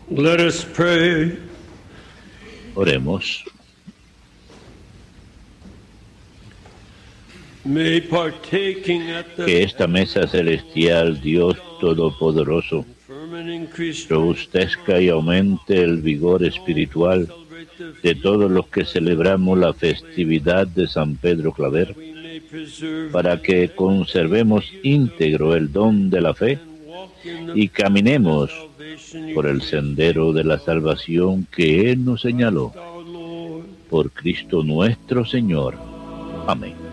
Let us pray. Oremos. May partaking at Que the esta mesa celestial, Dios Todopoderoso, ferment increase robustezca y aumente el vigor espiritual de todos los que celebramos la festividad de San Pedro Claver, we may preserve para que conservemos íntegro el don de la fe and walk in the y caminemos salvation por you el sendero de la salvación que Él nos señaló. our Lord. Por Cristo nuestro Señor. Amén.